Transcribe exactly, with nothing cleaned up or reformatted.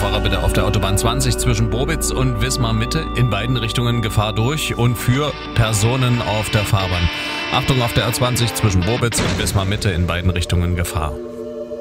Autofahrer bitte auf der Autobahn zwanzig zwischen Bobitz und Wismar Mitte in beiden Richtungen Gefahr durch und für Personen auf der Fahrbahn. Achtung auf der A zwanzig zwischen Bobitz und Wismar Mitte in beiden Richtungen Gefahr.